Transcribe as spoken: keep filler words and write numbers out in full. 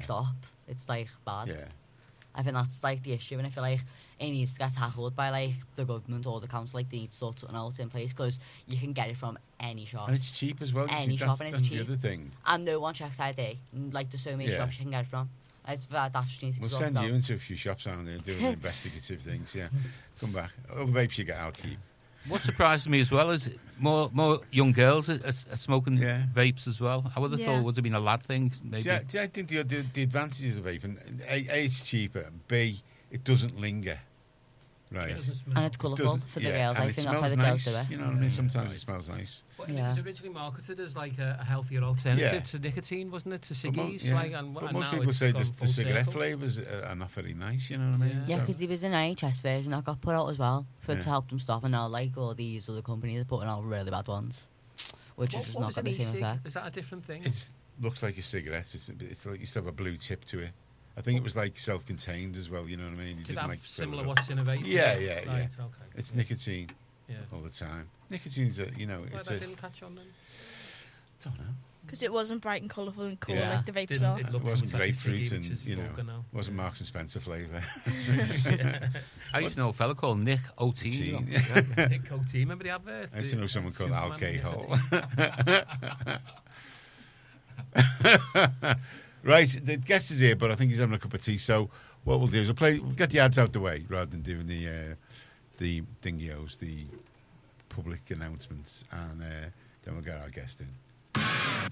stop. It's like bad. Yeah. I think that's like the issue, and I feel like it needs to get tackled by like the government or the council. Like they need to sort something out in place because you can get it from any shop. And it's cheap as well. Any see, shop that's, and that's it's the cheap. other thing. And no one checks I D. Like there's so many Yeah. shops you can get it from. It's that that just needs to be We'll sorted send you out. into a few shops around there doing investigative things. Yeah, come back. All the vapes you get, I'll keep. What surprises me as well is more more young girls are, are, are smoking Yeah. vapes as well. I would have Yeah. thought it would have been a lad thing, maybe. See, I, I think the, the, the advantages of vaping, A, A, it's cheaper, B, it doesn't linger. Right. And it's colourful Doesn't- for the yeah, girls. and I it think that's why smells the nice, girls do it. You know what I mean? Sometimes it smells nice. Well, Yeah. It was originally marketed as like a, a healthier alternative Yeah. to nicotine, wasn't it? To But mo- ciggies, yeah. like, and, but and most now people it's say gone the, the full cigarette circle. flavours are, are not very nice, you know what I mean? Yeah. Yeah, So- because there was an N H S version that got put out as well for Yeah. to help them stop, and now like all these other companies are putting out really bad ones, which What, has just what not is got an the same e-cig? effect. Is that a different thing? It looks like a cigarette. It's, it's like you used to have a blue tip to it. I think it was like self-contained as well, you know what I mean? You Did it didn't have like fill similar it up. what's in a vape? Yeah, yeah, right, yeah. Okay. It's nicotine Yeah. all the time. Nicotine's a, you know, Why it's that a... didn't catch on then? don't know. Because it wasn't bright and colourful and cool Yeah. like the vapes Didn't are. it It looked wasn't like a grapefruit ciggy, and, which is you know, vulgar now. it wasn't Marks and Spencer flavour. I used to know a fella called Nick O'Teen. Teen. Nick Coteen, remember the advert? I used to know someone called Al Superman Cahill. Right, the guest is here, but I think he's having a cup of tea. So what we'll do is we'll play, we'll get the ads out the way rather than doing the uh, the dingios, the public announcements, and uh, then we'll get our guest in.